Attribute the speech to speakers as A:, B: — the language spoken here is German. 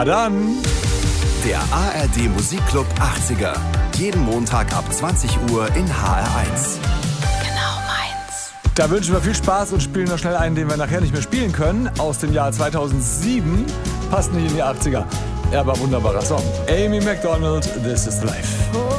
A: Dann.
B: Der ARD Musikclub 80er. Jeden Montag ab 20 Uhr in HR1.
A: Da wünschen wir viel Spaß und spielen noch schnell einen, den wir nachher nicht mehr spielen können. Aus dem Jahr 2007. Passt nicht in die 80er. Er war ein wunderbarer Song. Amy Macdonald, This is Life.